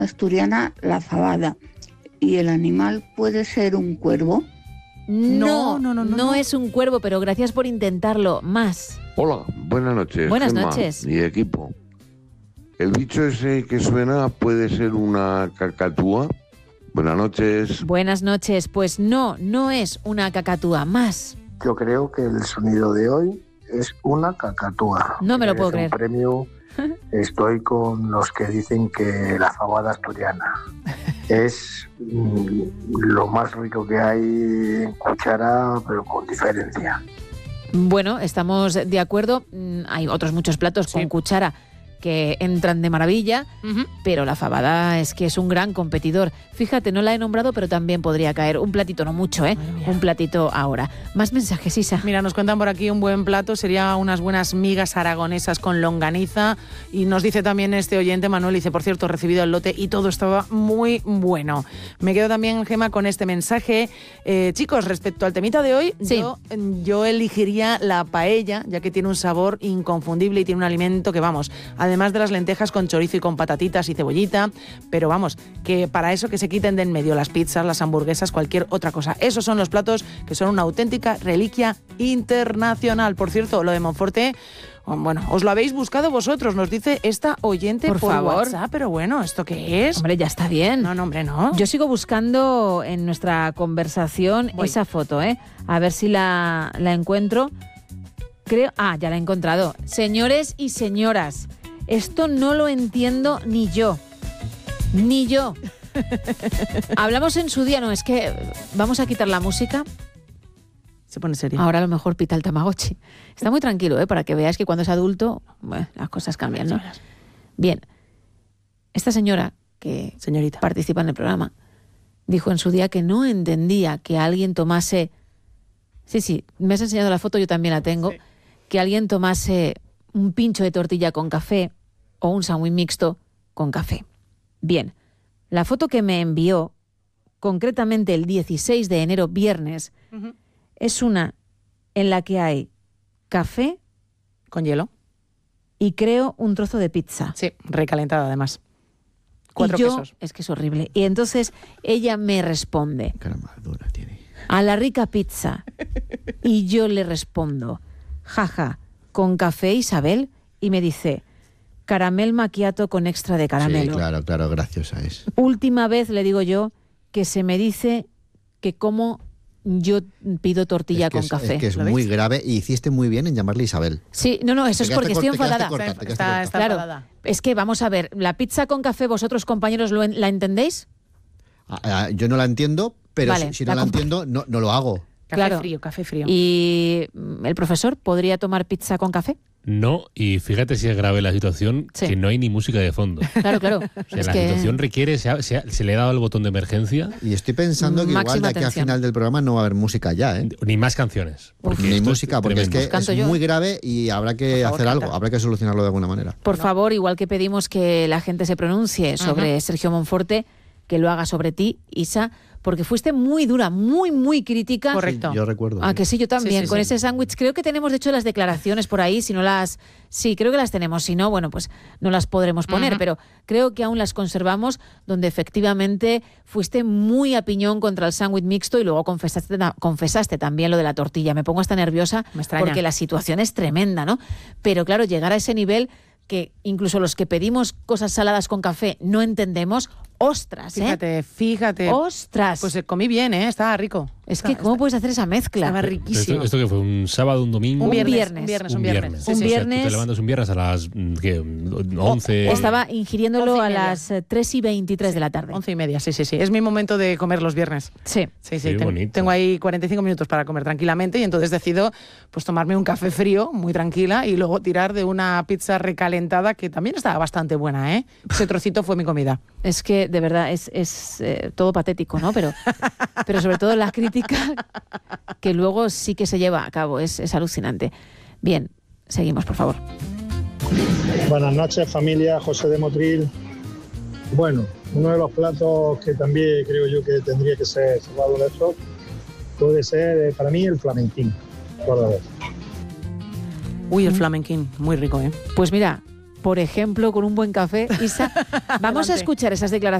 asturiana la fabada. ¿Y el animal puede ser un cuervo? No es un cuervo, pero gracias por intentarlo. Más. Hola, buenas noches. Buenas Gemma noches. y equipo. ¿El bicho ese que suena puede ser una cacatúa? Buenas noches. Buenas noches. Pues no es una cacatúa. Más. Yo creo que el sonido de hoy es una cacatúa. No me lo puedo creer. Un premio. Estoy con los que dicen que la fabada asturiana es lo más rico que hay en cuchara, pero con diferencia. Bueno, estamos de acuerdo. Hay otros muchos platos con cuchara que entran de maravilla, pero la fabada es que es un gran competidor. Fíjate, no la he nombrado, pero también podría caer. Un platito, no mucho, un platito ahora. Más mensajes, Isa. Mira, nos cuentan por aquí un buen plato, sería unas buenas migas aragonesas con longaniza. Y nos dice también este oyente, Manuel, dice, por cierto, he recibido el lote y todo estaba muy bueno. Me quedo también, Gemma, con este mensaje. Chicos, respecto al temita de hoy, yo elegiría la paella, ya que tiene un sabor inconfundible y tiene un alimento que, vamos, además de las lentejas con chorizo y con patatitas y cebollita, pero vamos, que para eso que se quiten de en medio las pizzas, las hamburguesas, cualquier otra cosa. Esos son los platos que son una auténtica reliquia internacional. Por cierto, lo de Monforte, bueno, os lo habéis buscado vosotros, nos dice esta oyente por favor. WhatsApp, pero bueno, ¿esto qué es? Hombre, ya está bien. No, hombre, no. Yo sigo buscando en nuestra conversación esa foto, a ver si la encuentro. Creo, ya la he encontrado. Señores y señoras, esto no lo entiendo ni yo. Ni yo. Hablamos en su día, no, es que vamos a quitar la música. Se pone serio. Ahora a lo mejor pita el Tamagotchi. Está muy tranquilo, para que veáis que cuando es adulto, bueno, las cosas cambian, ¿no? Bien, esta señora que participa en el programa dijo en su día que no entendía que alguien tomase... Sí, me has enseñado la foto, yo también la tengo. Sí. Que alguien tomase un pincho de tortilla con café o un sándwich mixto con café. Bien, la foto que me envió, concretamente el 16 de enero, viernes, es una en la que hay café con hielo y creo un trozo de pizza. Sí, recalentada además. 4 quesos. Es que es horrible. Y entonces ella me responde, Caramadura tiene. A la rica pizza. Y yo le respondo, jaja, ¿con café, Isabel? Y me dice, caramel macchiato con extra de caramelo. Sí, claro, graciosa es. Última vez, le digo yo, que se me dice que como yo pido tortilla con café. Es que es muy grave y hiciste muy bien en llamarle Isabel. Sí, no, eso es porque estoy enfadada. Está enfadada. Es que, vamos a ver, la pizza con café, vosotros, compañeros, ¿la entendéis? Yo no la entiendo, pero vale, si no la entiendo, no lo hago. Café frío. ¿Y el profesor podría tomar pizza con café? No, y fíjate si es grave la situación, que no hay ni música de fondo. Claro. O sea, la situación requiere, se le ha dado el botón de emergencia. Y estoy pensando que igual de aquí a final del programa no va a haber música ya, ¿eh? Ni más canciones. Ni música, porque es que es muy grave y habrá que hacer algo, habrá que solucionarlo de alguna manera. Por favor, igual que pedimos que la gente se pronuncie sobre Sergio Monforte, que lo haga sobre ti, Isa, porque fuiste muy dura, muy crítica. Correcto. Sí, yo recuerdo. Que sí, yo también, con ese sándwich. Creo que tenemos, de hecho, las declaraciones por ahí, sí, creo que las tenemos, si no, bueno, pues no las podremos poner, pero creo que aún las conservamos, donde efectivamente fuiste muy a piñón contra el sándwich mixto y luego confesaste también lo de la tortilla. Me pongo hasta nerviosa porque la situación es tremenda, ¿no? Pero claro, llegar a ese nivel que incluso los que pedimos cosas saladas con café no entendemos, ostras, Fíjate. Ostras. Pues comí bien, estaba rico. Es que, ¿cómo puedes hacer esa mezcla? Estaba riquísimo. ¿Esto que fue? ¿Un sábado, un domingo? Un viernes. Un viernes. Sí, o sea, tú te levantas un viernes a las 11... Estaba ingiriéndolo a las 3:23 de la tarde. 11:30, sí. Es mi momento de comer los viernes. Sí. Tengo ahí 45 minutos para comer tranquilamente y entonces decido pues tomarme un café frío, muy tranquila, y luego tirar de una pizza recalentada que también estaba bastante buena, ¿eh? Ese trocito fue mi comida. Es que, de verdad, es todo patético, ¿no? Pero sobre todo la crítica que luego sí que se lleva a cabo. Es alucinante. Bien, seguimos, por favor. Buenas noches, familia. José de Motril. Bueno, uno de los platos que también creo yo que tendría que ser salvado de estos puede ser, para mí, el flamenquín. Uy, el flamenquín, muy rico, ¿eh? Pues mira, por ejemplo, con un buen café. Isa, vamos a escuchar esas declaraciones